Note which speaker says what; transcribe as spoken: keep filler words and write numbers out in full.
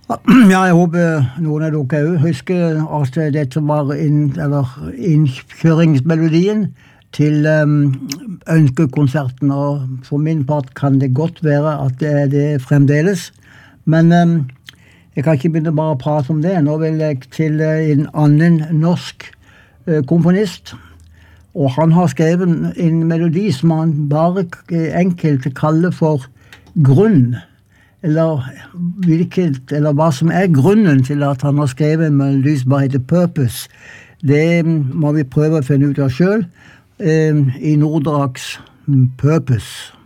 Speaker 1: Ja, jeg håper noen av dere også husker at dette var inn, eller innkjøringsmelodien til um, ønskekonserten, og for min part kan det godt være at det er det fremdeles. Men um, jeg kan ikke begynne bare å prate om det. Nå vil jeg til en annen norsk uh, komponist, og han har skrevet en melodi som han bare enkelt kaller for grunn, eller, hvilket, eller hva som er grunnen til at han har skrevet en melodi som bare heter Purpose. Det må vi prøve å finne ut av selv, um, i Nordrags Purpose.